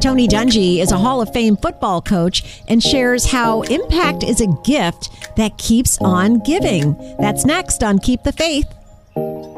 Tony Dungy is a Hall of Fame football coach and shares how impact is a gift that keeps on giving. That's next on Keep the Faith.